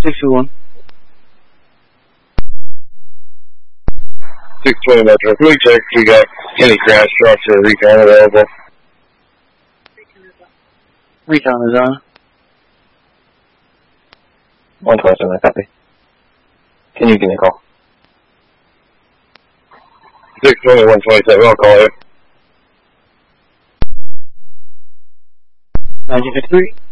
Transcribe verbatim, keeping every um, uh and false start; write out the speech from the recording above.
six two one. six twenty Metro. Can we check if we got any crash trucks or recon available? Recon is on. one twenty-seven, copy. Can you give me a call? six twenty, one twenty-seven, I'll call you. nineteen fifty-three.